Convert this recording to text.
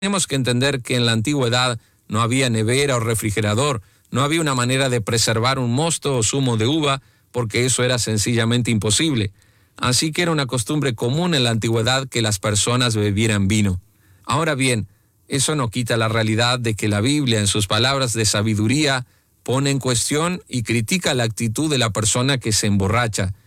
Tenemos que entender que en la antigüedad no había nevera o refrigerador, no había una manera de preservar un mosto o zumo de uva, porque eso era sencillamente imposible. Así que era una costumbre común en la antigüedad que las personas bebieran vino. Ahora bien, eso no quita la realidad de que la Biblia, en sus palabras de sabiduría, pone en cuestión y critica la actitud de la persona que se emborracha.